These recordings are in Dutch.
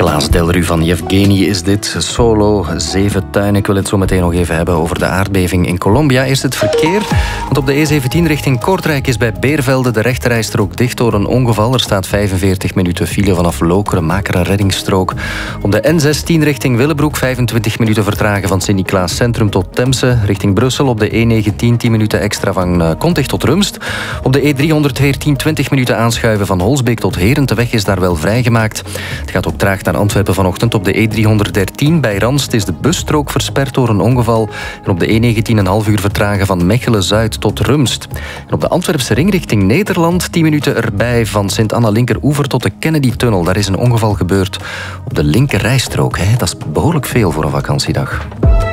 Klaas Delru van Yevgeny is dit. Solo, 7 tuinen. Ik wil het zo meteen nog even hebben over de aardbeving in Colombia. Eerst het verkeer. Want op de E17 richting Kortrijk is bij Beervelde de rechterrijstrook dicht door een ongeval. Er staat 45 minuten file vanaf Lokeren. Maak er een reddingsstrook. Op de N16 richting Willebroek 25 minuten vertragen van Sint-Niklaas Centrum tot Temse. Richting Brussel op de E19 10 minuten extra van Kontig tot Rumst. Op de E314 20 minuten aanschuiven van Holsbeek tot Heren. De weg is daar wel vrijgemaakt. Het gaat ook traag naar Antwerpen vanochtend. Op de E313 bij Ranst is de busstrook versperd door een ongeval. En op de E19 een half uur vertragen van Mechelen-Zuid tot Rumst. En op de Antwerpse ring richting Nederland 10 minuten erbij van Sint-Anna Linkeroever tot de Kennedy-tunnel. Daar is een ongeval gebeurd op de linkerrijstrook. Dat is behoorlijk veel voor een vakantiedag.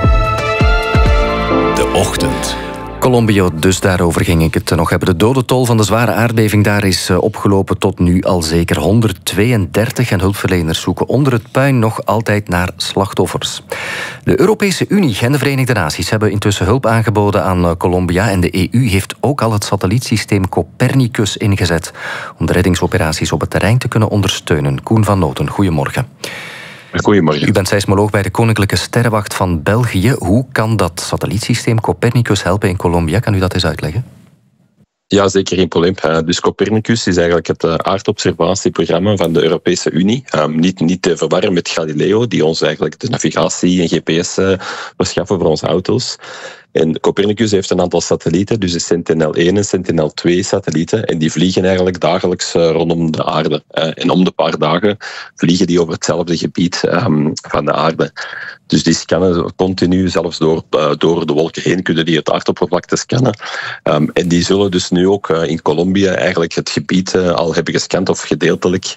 De ochtend. Colombia, dus daarover ging ik het nog hebben. De dodentol van de zware aardbeving daar is opgelopen tot nu al zeker 132 en hulpverleners zoeken onder het puin nog altijd naar slachtoffers. De Europese Unie en de Verenigde Naties hebben intussen hulp aangeboden aan Colombia en de EU heeft ook al het satellietsysteem Copernicus ingezet om de reddingsoperaties op het terrein te kunnen ondersteunen. Koen van Noten, goedemorgen. Goedemorgen. U bent seismoloog bij de Koninklijke Sterrenwacht van België. Hoe kan dat satellietsysteem Copernicus helpen in Colombia? Kan u dat eens uitleggen? Ja, zeker geen probleem. Dus Copernicus is eigenlijk het aardobservatieprogramma van de Europese Unie. Niet te verwarren met Galileo, die ons eigenlijk de navigatie en GPS verschaffen voor onze auto's. En Copernicus heeft een aantal satellieten, dus de Sentinel-1 en Sentinel-2 satellieten. En die vliegen eigenlijk dagelijks rondom de aarde. En om de paar dagen vliegen die over hetzelfde gebied van de aarde. Dus die scannen continu, zelfs door de wolken heen, kunnen die het aardoppervlakte scannen. En die zullen dus nu ook in Colombia eigenlijk het gebied al hebben gescand of gedeeltelijk.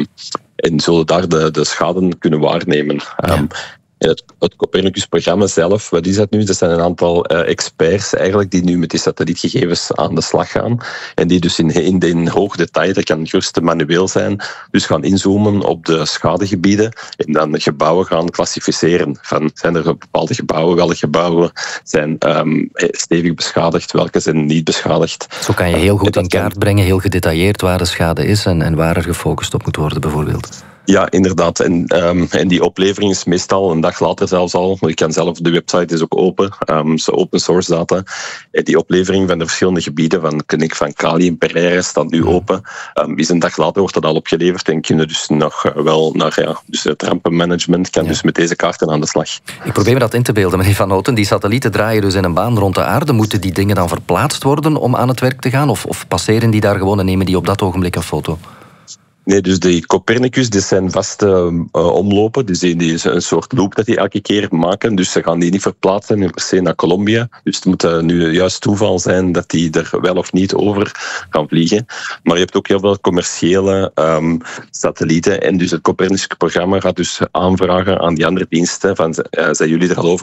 En zullen daar de schade kunnen waarnemen. Ja. Het Copernicus-programma zelf, wat is dat nu? Dat zijn een aantal experts eigenlijk die nu met die satellietgegevens aan de slag gaan. En die dus in hoog detail, dat kan gerust manueel zijn, dus gaan inzoomen op de schadegebieden en dan gebouwen gaan klassificeren. Zijn er bepaalde gebouwen, welke gebouwen zijn stevig beschadigd, welke zijn niet beschadigd. Zo kan je heel goed in kaart brengen, heel gedetailleerd waar de schade is en waar er gefocust op moet worden bijvoorbeeld. Ja, inderdaad. En die oplevering is meestal een dag later zelfs al. Je kan zelf, de website is ook open, open source data. En die oplevering van de verschillende gebieden van Cali en Pereira staat nu open. Is een dag later wordt dat al opgeleverd en kunnen dus nog wel naar dus het rampenmanagement kan dus met deze kaarten aan de slag. Ik probeer me dat in te beelden, meneer Van Noten. Die satellieten draaien dus in een baan rond de aarde. Moeten die dingen dan verplaatst worden om aan het werk te gaan? Of passeren die daar gewoon en nemen die op dat ogenblik een foto? Nee, dus die Copernicus, dit zijn vaste omlopen. Dus die is een soort loop dat die elke keer maken. Dus ze gaan die niet verplaatsen per se naar Colombia. Dus het moet nu juist toeval zijn dat die er wel of niet over gaan vliegen. Maar je hebt ook heel veel commerciële satellieten. En dus het Copernicus-programma gaat dus aanvragen aan die andere diensten. Zijn jullie er al over